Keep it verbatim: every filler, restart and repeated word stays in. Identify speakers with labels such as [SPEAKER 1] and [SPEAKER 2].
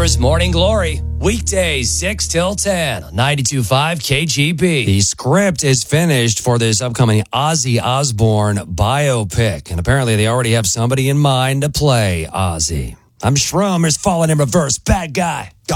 [SPEAKER 1] Oliver's Morning Glory. Weekdays, six till ten, ninety-two point five K G B.
[SPEAKER 2] The script is finished for this upcoming Ozzy Osbourne biopic, and apparently they already have somebody in mind to play Ozzy. I'm Shrum is falling in reverse, bad guy.